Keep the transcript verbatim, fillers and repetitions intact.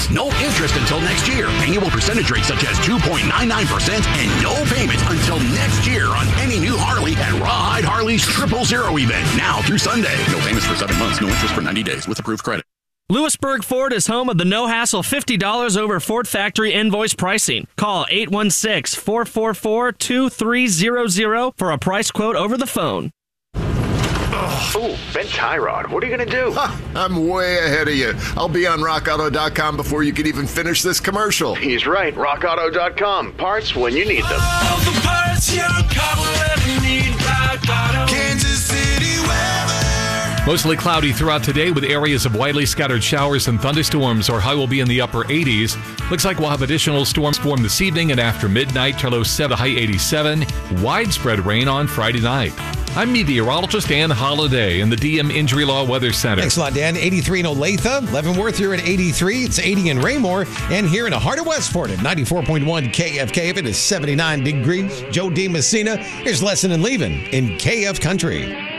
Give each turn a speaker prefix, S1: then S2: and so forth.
S1: payments, no interest until next year. Annual percentage rates such as two point nine nine percent and no payments until next year on any new Harley at Rawhide Harley's Triple Zero event, now through Sunday. No payments for seven months, no interest for ninety days with approved credit.
S2: Lewisburg Ford is home of the no-hassle fifty dollars over Ford factory invoice pricing. Call eight one six, four four four, two three zero zero for a price quote over the phone.
S3: Oh, bent tie rod. What are you going to do?
S4: Huh, I'm way ahead of you. I'll be on rock auto dot com before you can even finish this commercial.
S3: He's right. rock auto dot com. Parts when you need them.
S5: All the parts your car will ever need. Rock Auto. Kansas City weather.
S6: Mostly cloudy throughout today with areas of widely scattered showers and thunderstorms. Our high will be in the upper eighties. Looks like we'll have additional storms form this evening and after midnight. Our low seven, high eighty-seven. Widespread rain on Friday night. I'm meteorologist Dan Holliday in the D M Injury Law Weather Center.
S7: Thanks a lot, Dan. eighty-three in Olathe. Leavenworth, you're at eighty-three. It's eighty in Raymore. And here in the heart of Westport at ninety-four point one K F K, it is seventy-nine degrees. Joe D. Messina. Here's Lesson and Leaving in K F Country.